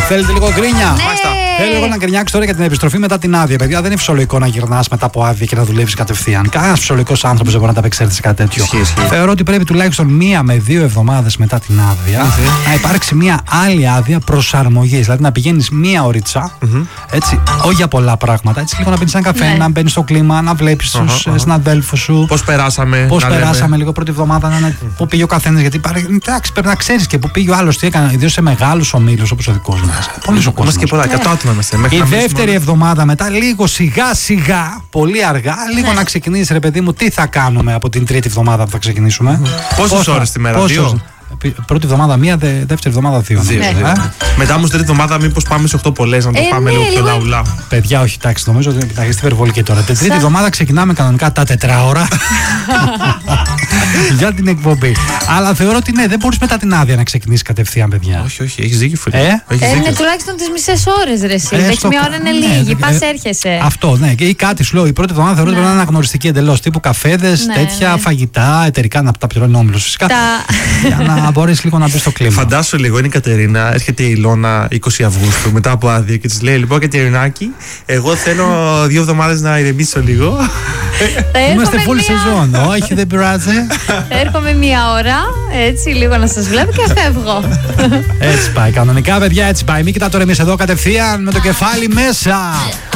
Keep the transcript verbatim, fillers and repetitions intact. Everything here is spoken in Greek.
Θέλετε λίγο γκρίνια? Ναι. Θέλω λίγο να γκρινιάξω τώρα για την επιστροφή μετά την άδεια. Παιδιά, δεν είναι φυσιολογικό να γυρνά μετά από άδεια και να δουλεύει κατευθείαν. Κανένα φυσιολογικό άνθρωπο δεν μπορεί να τα απεξέλθει σε κάτι τέτοιο. Ισχύει, ισχύει. Θεωρώ ότι πρέπει τουλάχιστον μία με δύο εβδομάδες μετά την άδεια Mm-hmm. να υπάρξει μία άλλη άδεια προσαρμογή. Δηλαδή να πηγαίνει μία ωρίτσα, Mm-hmm. έτσι, όχι για πολλά πράγματα. Έτσι λίγο να πίνει ένα καφέ, Ναι. να μπαίνει στο κλίμα, να βλέπει του Uh-huh, uh-huh. συναδέλφου σου. Πώς περάσαμε. Πώ να περάσαμε λέμε. λίγο πρώτη εβδομάδα, να είναι πού πήγε ο καθένα. Γιατί υπάρχει, εντάξει, πρέπει να ξέρει και πού πήγε ο άλλο, τι έκανε, ιδίω σε μεγάλου ομίλου όπω ο δικό μα. Πολύ ο κόσμο. Είμαστε και πολλά, εκατό άτομα είμαστε. Μέχρι Η να δεύτερη μιλήσουμε. εβδομάδα μετά, λίγο σιγά σιγά, πολύ αργά, λίγο να ξεκινήσει, ρε παιδί μου, τι θα κάνουμε από την τρίτη εβδομάδα που θα ξεκινήσουμε. Πόσες ώρες τη μέρα, πόσες- δύο? Πρώτη εβδομάδα μία, δε, δεύτερη εβδομάδα δύο. Δύο, νομίζω, δύο. ε. Μετά όμω τρίτη εβδομάδα, μήπως πάμε σε οκτώ πολλές, να το Ε, πάμε ναι, λίγο πιο λίγο. λαουλά. Παιδιά, όχι, εντάξει, νομίζω ότι θα είστε υπερβολική τώρα. Την τρίτη Σα- εβδομάδα ξεκινάμε κανονικά τα τετράωρα για την εκπομπή. Αλλά θεωρώ ότι ναι, δεν μπορεί μετά την άδεια να ξεκινήσει κατευθείαν, παιδιά. Όχι, όχι, έχεις δίκιο, φίλε. Ε? Έχεις Ε, δίκιο. είναι τουλάχιστον τις μισές ώρες, ρε εσύ. Ε, Έχει στο μια κα- ώρα είναι ναι, λίγη. ε, Πας ε, έρχεσαι. Αυτό, ναι. Και ή κάτι σου λέω. Η πρώτη εβδομάδα θεωρώ ότι πρέπει να είναι αναγνωριστική εντελώς. Τύπου καφέδες, Ναι, τέτοια, ναι. φαγητά, εταιρικά να τα πληρώνει όμιλος φυσικά. Τα... Για να μπορέσει λίγο να μπει στο κλίμα. Φαντάσου λίγο, είναι η Κατερίνα, έρχεται η Ηλώνα είκοσι Αυγούστου μετά από άδεια και τη λέει: Λοιπόν, Κατερινάκη, εγώ θέλω δύο εβδομάδες να ηρεμήσω λίγο. Θα Είμαστε έρχομαι full μία- season. Όχι, δεν πειράζει. θα έρχομαι μία ώρα, έτσι λίγο να σας βλέπω και φεύγω. Έτσι πάει. Κανονικά, παιδιά, έτσι πάει. Μην κοιτάτε τώρα εμείς εδώ κατευθείαν με το κεφάλι μέσα.